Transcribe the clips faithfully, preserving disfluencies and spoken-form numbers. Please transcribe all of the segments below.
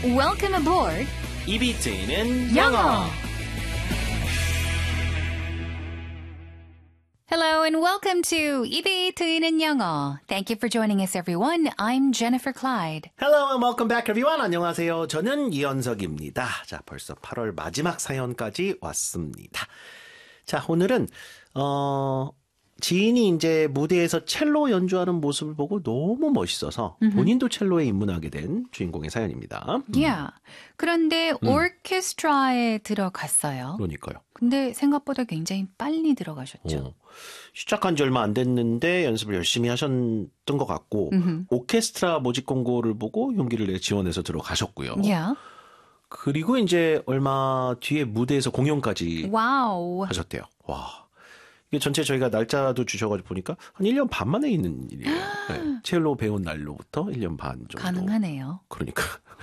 Welcome aboard. 입이 트이는 영어. Hello and welcome to 입이 트이는 영어. Thank you for joining us, everyone. I'm Jennifer Clyde. Hello and welcome back, everyone. 안녕하세요. 저는 이현석입니다. 자, 벌써 팔월 마지막 사연까지 왔습니다. 자, 오늘은 어. 지인이 이제 무대에서 첼로 연주하는 모습을 보고 너무 멋있어서 mm-hmm. 본인도 첼로에 입문하게 된 주인공의 사연입니다. Yeah. 그런데 음. 오케스트라에 들어갔어요. 그러니까요. 근데 생각보다 굉장히 빨리 들어가셨죠. 어. 시작한 지 얼마 안 됐는데 연습을 열심히 하셨던 것 같고 mm-hmm. 오케스트라 모집 공고를 보고 용기를 내 지원해서 들어가셨고요. Yeah. 그리고 이제 얼마 뒤에 무대에서 공연까지 wow. 하셨대요. 와. 이게 전체 저희가 날짜도 주셔가지고 보니까 한 일 년 반 만에 있는 일이에요. 네. 첼로 배운 날로부터 일 년 반 정도. 가능하네요. 그러니까.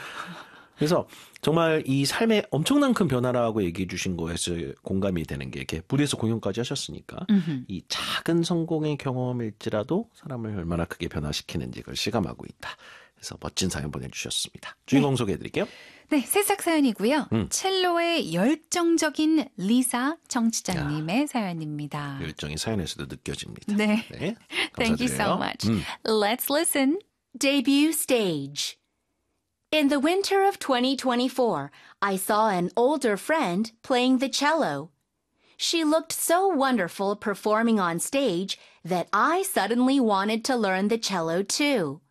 그래서 정말 이 삶에 엄청난 큰 변화라고 얘기해 주신 거에서 공감이 되는 게 이렇게 무대에서 공연까지 하셨으니까 음흠. 이 작은 성공의 경험일지라도 사람을 얼마나 크게 변화시키는지 그걸 실감하고 있다. 그래서 멋진 사연 보내주셨습니다. 주인공 네. 소개해드릴게요. 네, 새싹 사연이고요. 음. 첼로의 열정적인 리사 청취자님의 야, 사연입니다. 열정이 사연에서도 느껴집니다. 네. 네 Thank you so much. 음. Let's listen. Debut stage. In the winter of twenty twenty-four, I saw an older friend playing the cello. She looked so wonderful performing on stage that I suddenly wanted to learn the cello too.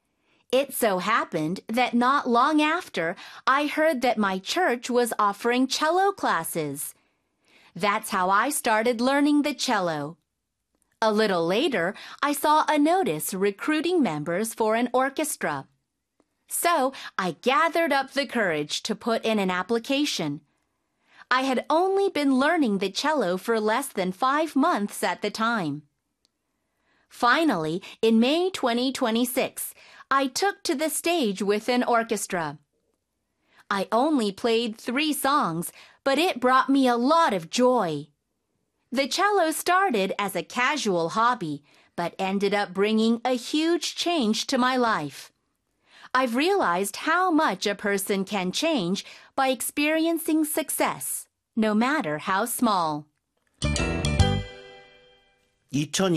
It so happened that not long after, I heard that my church was offering cello classes. That's how I started learning the cello. A little later, I saw a notice recruiting members for an orchestra. So I gathered up the courage to put in an application. I had only been learning the cello for less than five months at the time. Finally, in May twenty twenty-six, I took to the stage with an orchestra. I only played three songs, but it brought me a lot of joy. The cello started as a casual hobby, but ended up bringing a huge change to my life. I've realized how much a person can change by experiencing success, no matter how small.